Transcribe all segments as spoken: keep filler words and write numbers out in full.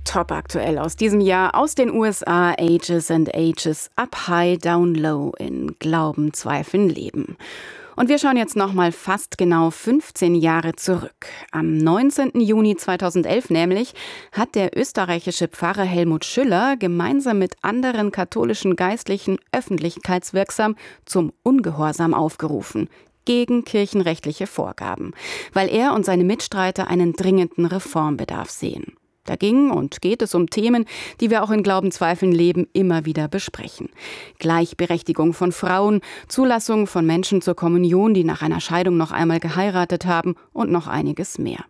top aktuell aus diesem Jahr aus den U S A, Ages and Ages, Up High, Down Low in Glauben, Zweifeln, Leben. Und wir schauen jetzt nochmal fast genau fünfzehn Jahre zurück. Am neunzehnten Juni zweitausendelf nämlich hat der österreichische Pfarrer Helmut Schüller gemeinsam mit anderen katholischen Geistlichen öffentlichkeitswirksam zum Ungehorsam aufgerufen, gegen kirchenrechtliche Vorgaben, weil er und seine Mitstreiter einen dringenden Reformbedarf sehen. Da ging und geht es um Themen, die wir auch in Glauben, Zweifeln, Leben immer wieder besprechen. Gleichberechtigung von Frauen, Zulassung von Menschen zur Kommunion, die nach einer Scheidung noch einmal geheiratet haben und noch einiges mehr.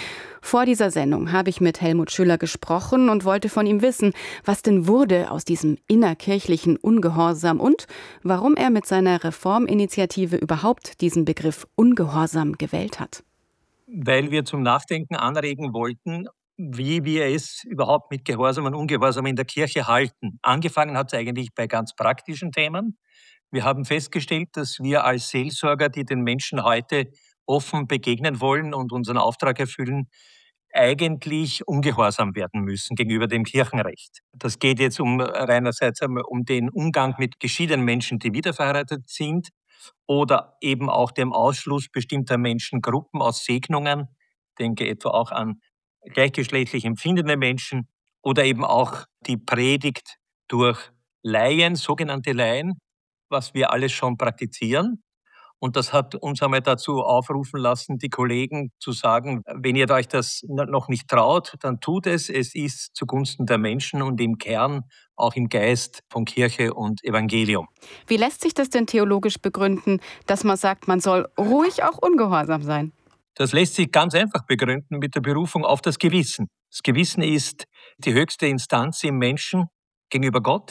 Vor dieser Sendung habe ich mit Helmut Schüller gesprochen und wollte von ihm wissen, was denn wurde aus diesem innerkirchlichen Ungehorsam und warum er mit seiner Reforminitiative überhaupt diesen Begriff Ungehorsam gewählt hat. Weil wir zum Nachdenken anregen wollten, wie wir es überhaupt mit Gehorsam und Ungehorsam in der Kirche halten. Angefangen hat es eigentlich bei ganz praktischen Themen. Wir haben festgestellt, dass wir als Seelsorger, die den Menschen heute offen begegnen wollen und unseren Auftrag erfüllen, eigentlich ungehorsam werden müssen gegenüber dem Kirchenrecht. Das geht jetzt um einerseits um den Umgang mit geschiedenen Menschen, die wiederverheiratet sind, oder eben auch dem Ausschluss bestimmter Menschengruppen aus Segnungen. Ich denke etwa auch an gleichgeschlechtlich empfindende Menschen oder eben auch die Predigt durch Laien, sogenannte Laien, was wir alles schon praktizieren. Und das hat uns einmal dazu aufrufen lassen, die Kollegen zu sagen, wenn ihr euch das noch nicht traut, dann tut es. Es ist zugunsten der Menschen und im Kern auch im Geist von Kirche und Evangelium. Wie lässt sich das denn theologisch begründen, dass man sagt, man soll ruhig auch ungehorsam sein? Das lässt sich ganz einfach begründen mit der Berufung auf das Gewissen. Das Gewissen ist die höchste Instanz im Menschen gegenüber Gott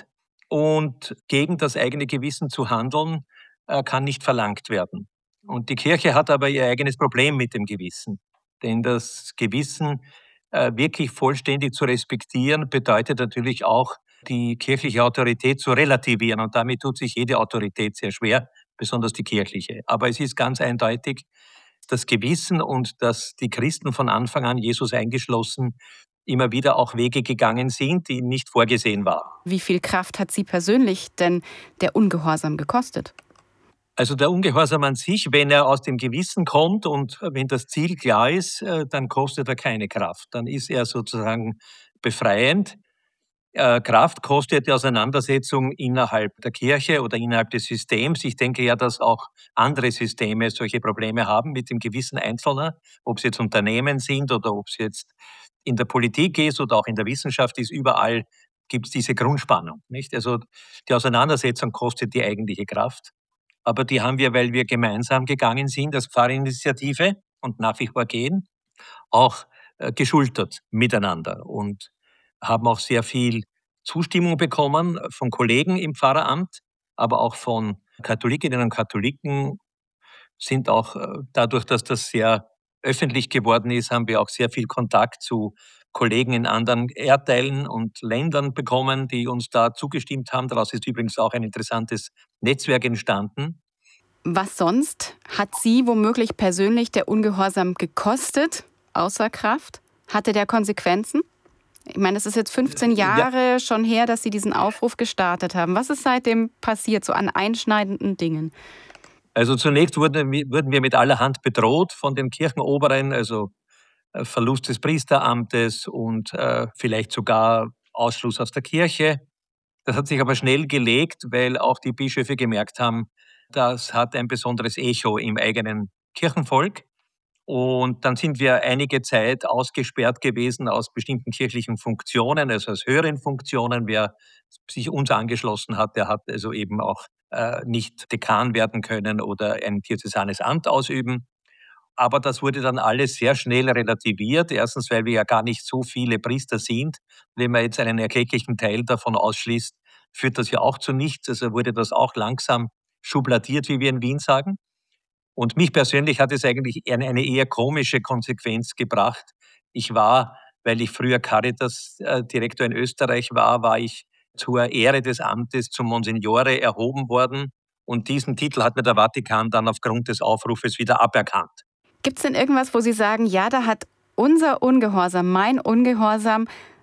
und gegen das eigene Gewissen zu handeln, kann nicht verlangt werden. Und die Kirche hat aber ihr eigenes Problem mit dem Gewissen. Denn das Gewissen wirklich vollständig zu respektieren, bedeutet natürlich auch, die kirchliche Autorität zu relativieren. Und damit tut sich jede Autorität sehr schwer, besonders die kirchliche. Aber es ist ganz eindeutig, das Gewissen und dass die Christen von Anfang an, Jesus eingeschlossen, immer wieder auch Wege gegangen sind, die nicht vorgesehen waren. Wie viel Kraft hat Sie persönlich denn der Ungehorsam gekostet? Also der Ungehorsam an sich, wenn er aus dem Gewissen kommt und wenn das Ziel klar ist, dann kostet er keine Kraft. Dann ist er sozusagen befreiend. Kraft kostet die Auseinandersetzung innerhalb der Kirche oder innerhalb des Systems. Ich denke ja, dass auch andere Systeme solche Probleme haben mit dem Gewissen Einzelner, ob es jetzt Unternehmen sind oder ob es jetzt in der Politik ist oder auch in der Wissenschaft ist, überall gibt es diese Grundspannung. Nicht? Also die Auseinandersetzung kostet die eigentliche Kraft. Aber die haben wir, weil wir gemeinsam gegangen sind, als Pfarrinitiative und nach wie vor gehen, auch äh, geschultert miteinander und haben auch sehr viel Zustimmung bekommen von Kollegen im Pfarreramt, aber auch von Katholikinnen und Katholiken sind auch dadurch, dass das sehr öffentlich geworden ist, haben wir auch sehr viel Kontakt zu Kollegen in anderen Erdteilen und Ländern bekommen, die uns da zugestimmt haben. Daraus ist übrigens auch ein interessantes Netzwerk entstanden. Was sonst hat Sie womöglich persönlich der Ungehorsam gekostet, außer Kraft? Hatte der Konsequenzen? Ich meine, es ist jetzt fünfzehn Jahre ja. schon her, dass Sie diesen Aufruf gestartet haben. Was ist seitdem passiert, so an einschneidenden Dingen? Also zunächst wurden, wurden wir mit allerhand bedroht von den Kirchenoberen, also Verlust des Priesteramtes und äh, vielleicht sogar Ausschluss aus der Kirche. Das hat sich aber schnell gelegt, weil auch die Bischöfe gemerkt haben, das hat ein besonderes Echo im eigenen Kirchenvolk. Und dann sind wir einige Zeit ausgesperrt gewesen aus bestimmten kirchlichen Funktionen, also aus höheren Funktionen. Wer sich uns angeschlossen hat, der hat also eben auch äh, nicht Dekan werden können oder ein diözesanes Amt ausüben. Aber das wurde dann alles sehr schnell relativiert. Erstens, weil wir ja gar nicht so viele Priester sind. Wenn man jetzt einen erklecklichen Teil davon ausschließt, führt das ja auch zu nichts. Also wurde das auch langsam schubladiert, wie wir in Wien sagen. Und mich persönlich hat es eigentlich eine eher komische Konsequenz gebracht. Ich war, weil ich früher Caritas-Direktor in Österreich war, war ich zur Ehre des Amtes zum Monsignore erhoben worden. Und diesen Titel hat mir der Vatikan dann aufgrund des Aufrufes wieder aberkannt. Gibt es denn irgendwas, wo Sie sagen, ja, da hat unser Ungehorsam, mein Ungehorsam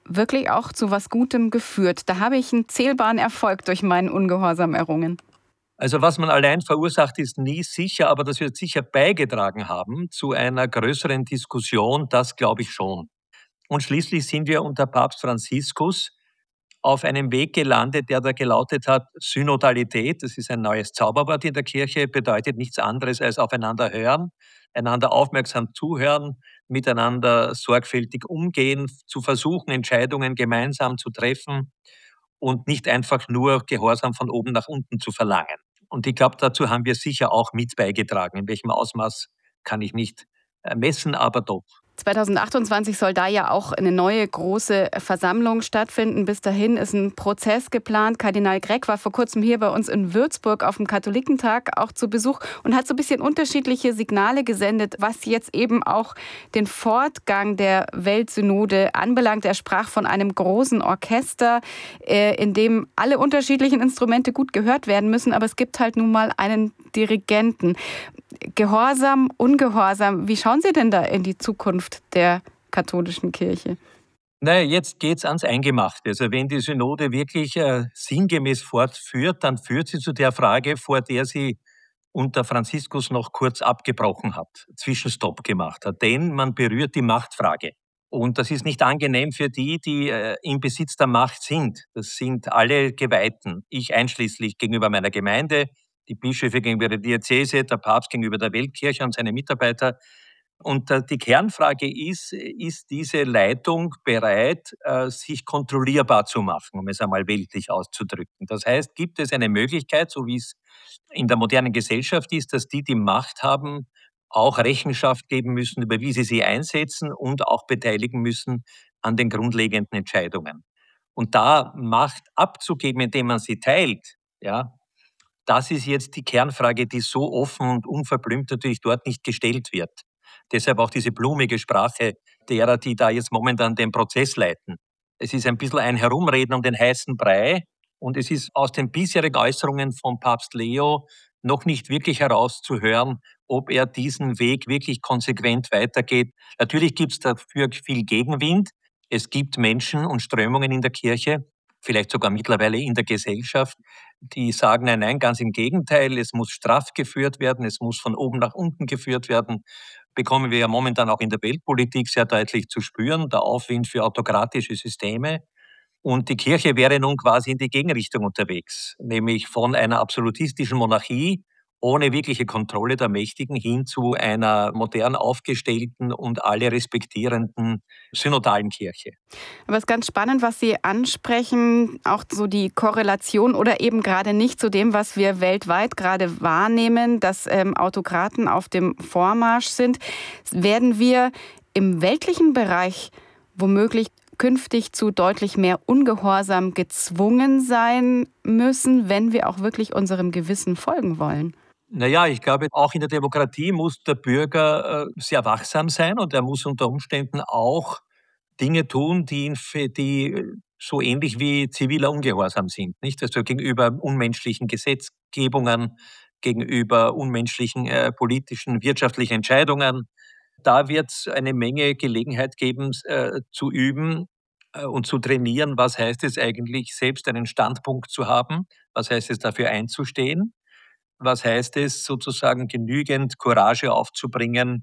wirklich auch zu was Gutem geführt. Da habe ich einen zählbaren Erfolg durch meinen Ungehorsam errungen. Also was man allein verursacht, ist nie sicher, aber das wird sicher beigetragen haben zu einer größeren Diskussion, das glaube ich schon. Und schließlich sind wir unter Papst Franziskus auf einem Weg gelandet, der da gelautet hat, Synodalität, das ist ein neues Zauberwort in der Kirche, bedeutet nichts anderes als aufeinander hören, einander aufmerksam zuhören, miteinander sorgfältig umgehen, zu versuchen, Entscheidungen gemeinsam zu treffen und nicht einfach nur Gehorsam von oben nach unten zu verlangen. Und ich glaube, dazu haben wir sicher auch mit beigetragen. In welchem Ausmaß kann ich nicht äh, messen, aber doch. zweitausendachtundzwanzig soll da ja auch eine neue große Versammlung stattfinden. Bis dahin ist ein Prozess geplant. Kardinal Gregg war vor kurzem hier bei uns in Würzburg auf dem Katholikentag auch zu Besuch und hat so ein bisschen unterschiedliche Signale gesendet, was jetzt eben auch den Fortgang der Weltsynode anbelangt. Er sprach von einem großen Orchester, in dem alle unterschiedlichen Instrumente gut gehört werden müssen. Aber es gibt halt nun mal einen Dirigenten. Gehorsam, Ungehorsam, wie schauen Sie denn da in die Zukunft der katholischen Kirche? Naja, jetzt geht's ans Eingemachte. Also wenn die Synode wirklich äh, sinngemäß fortführt, dann führt sie zu der Frage, vor der sie unter Franziskus noch kurz abgebrochen hat, Zwischenstopp gemacht hat. Denn man berührt die Machtfrage. Und das ist nicht angenehm für die, die äh, im Besitz der Macht sind. Das sind alle Geweihten, ich einschließlich gegenüber meiner Gemeinde, die Bischöfe gegenüber der Diözese, der Papst gegenüber der Weltkirche und seine Mitarbeiter. Und äh, die Kernfrage ist, ist diese Leitung bereit, äh, sich kontrollierbar zu machen, um es einmal weltlich auszudrücken? Das heißt, gibt es eine Möglichkeit, so wie es in der modernen Gesellschaft ist, dass die, die Macht haben, auch Rechenschaft geben müssen, über wie sie sie einsetzen und auch beteiligen müssen an den grundlegenden Entscheidungen. Und da Macht abzugeben, indem man sie teilt, ja, das ist jetzt die Kernfrage, die so offen und unverblümt natürlich dort nicht gestellt wird. Deshalb auch diese blumige Sprache derer, die da jetzt momentan den Prozess leiten. Es ist ein bisschen ein Herumreden um den heißen Brei und es ist aus den bisherigen Äußerungen von Papst Leo noch nicht wirklich herauszuhören, ob er diesen Weg wirklich konsequent weitergeht. Natürlich gibt es dafür viel Gegenwind. Es gibt Menschen und Strömungen in der Kirche, vielleicht sogar mittlerweile in der Gesellschaft, die sagen, nein, nein, ganz im Gegenteil, es muss straff geführt werden, es muss von oben nach unten geführt werden. Bekommen wir ja momentan auch in der Weltpolitik sehr deutlich zu spüren, der Aufwind für autokratische Systeme. Und die Kirche wäre nun quasi in die Gegenrichtung unterwegs, nämlich von einer absolutistischen Monarchie ohne wirkliche Kontrolle der Mächtigen hin zu einer modern aufgestellten und alle respektierenden synodalen Kirche. Aber es ist ganz spannend, was Sie ansprechen, auch so die Korrelation oder eben gerade nicht zu dem, was wir weltweit gerade wahrnehmen, dass ähm, Autokraten auf dem Vormarsch sind. Werden wir im weltlichen Bereich womöglich künftig zu deutlich mehr Ungehorsam gezwungen sein müssen, wenn wir auch wirklich unserem Gewissen folgen wollen? Naja, ich glaube, auch in der Demokratie muss der Bürger äh, sehr wachsam sein und er muss unter Umständen auch Dinge tun, die, ihn für die äh, so ähnlich wie ziviler Ungehorsam sind. Nicht? Also gegenüber unmenschlichen Gesetzgebungen, gegenüber unmenschlichen äh, politischen, wirtschaftlichen Entscheidungen. Da wird es eine Menge Gelegenheit geben, äh, zu üben äh, und zu trainieren. Was heißt es eigentlich, selbst einen Standpunkt zu haben? Was heißt es, dafür einzustehen? Was heißt es, sozusagen genügend Courage aufzubringen,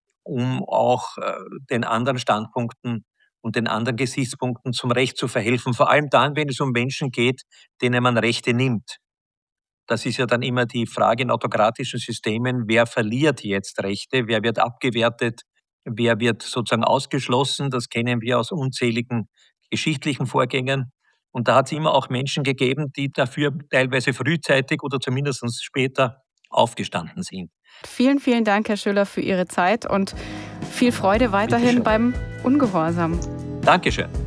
um auch äh, den anderen Standpunkten und den anderen Gesichtspunkten zum Recht zu verhelfen, vor allem dann, wenn es um Menschen geht, denen man Rechte nimmt. Das ist ja dann immer die Frage in autokratischen Systemen, wer verliert jetzt Rechte, wer wird abgewertet, wer wird sozusagen ausgeschlossen. Das kennen wir aus unzähligen geschichtlichen Vorgängen. Und da hat es immer auch Menschen gegeben, die dafür teilweise frühzeitig oder zumindest später aufgestanden sind. Vielen, vielen Dank, Herr Schüller, für Ihre Zeit und viel Freude weiterhin beim Ungehorsam. Dankeschön.